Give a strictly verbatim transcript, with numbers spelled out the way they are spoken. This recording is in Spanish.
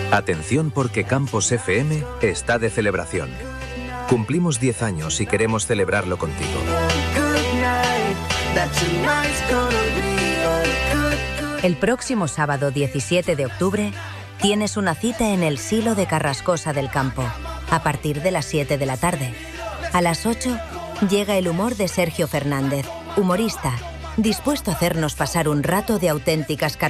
Atención porque Campos F M está de celebración. Cumplimos diez años y queremos celebrarlo contigo. El próximo sábado diecisiete de octubre tienes una cita en el Silo de Carrascosa del Campo, a partir de las siete de la tarde. A las ocho llega el humor de Sergio Fernández, humorista, dispuesto a hacernos pasar un rato de auténticas carcajadas.